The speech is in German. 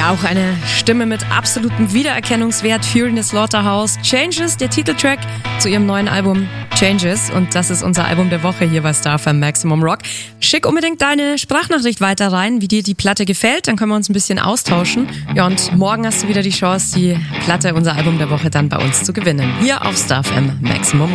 Ja, auch eine Stimme mit absolutem Wiedererkennungswert. Fury in the Slaughterhouse. Changes, der Titeltrack zu ihrem neuen Album Changes. Und das ist unser Album der Woche hier bei Star FM Maximum Rock. Schick unbedingt deine Sprachnachricht weiter rein, wie dir die Platte gefällt. Dann können wir uns ein bisschen austauschen. Ja, und morgen hast du wieder die Chance, die Platte, unser Album der Woche, dann bei uns zu gewinnen. Hier auf Star FM Maximum Rock.